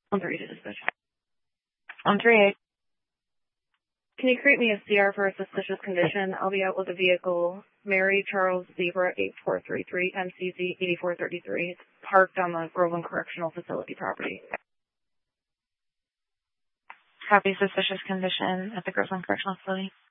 On 3 to dispatch. On 3-8. Can you create me a CR for a suspicious condition? I'll be out with a vehicle, Mary Charles Zebra 8433 MCZ 8433, parked on the Groveland Correctional Facility property. Copy, suspicious condition at the Groveland Correctional Facility.